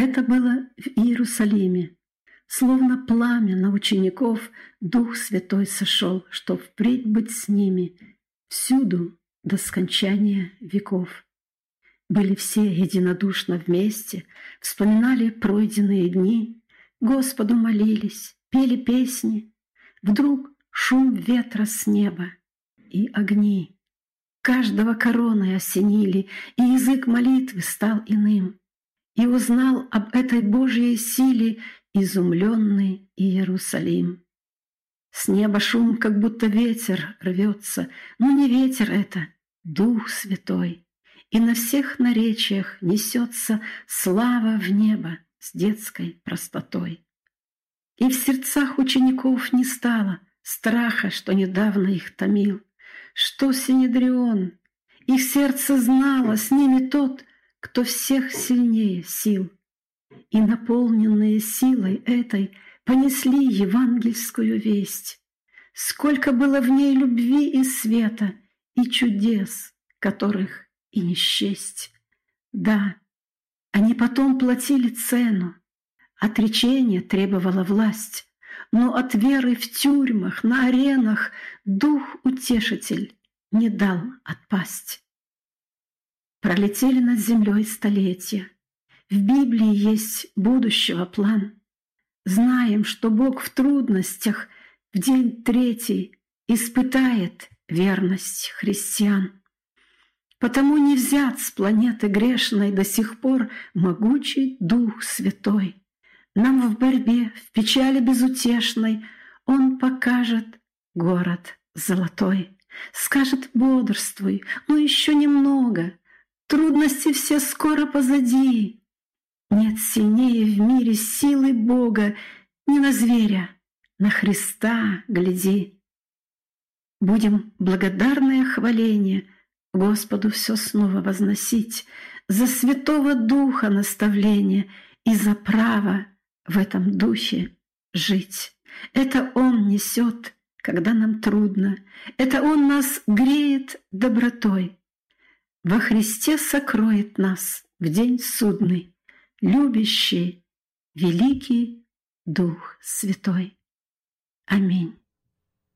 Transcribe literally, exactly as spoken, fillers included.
Это было в Иерусалиме. Словно пламя на учеников Дух Святой сошел, чтоб впредь быть с ними всюду до скончания веков. Были все единодушно вместе, вспоминали пройденные дни, Господу молились, пели песни. Вдруг шум ветра с неба и огни. Каждого короной осенили, и язык молитвы стал иным. И узнал об этой Божьей силе изумленный Иерусалим. С неба шум, как будто ветер рвется, но не ветер это, Дух Святой. И на всех наречиях несется слава в небо с детской простотой. И в сердцах учеников не стало страха, что недавно их томил, что Синедрион. Их сердце знало, с ними тот, кто всех сильнее сил. И, наполненные силой этой, понесли евангельскую весть. Сколько было в ней любви и света, и чудес, которых и не счесть. Да, они потом платили цену. Отречение требовала власть, но от веры в тюрьмах, на аренах Дух-Утешитель не дал отпасть. Пролетели над землей столетия. В Библии есть будущего план. Знаем, что Бог в трудностях в день третий испытает верность христиан. Потому не взят с планеты грешной до сих пор могучий Дух Святой. Нам в борьбе, в печали безутешной Он покажет город золотой. Скажет: бодрствуй, но еще немного, трудности все скоро позади. Нет сильнее в мире силы Бога, не на зверя, на Христа гляди. Будем благодарное хваление Господу все снова возносить за Святого Духа наставление и за право в этом Духе жить. Это Он несет, когда нам трудно, это Он нас греет добротой. Во Христе сокроет нас в день судный любящий, великий Дух Святой. Аминь.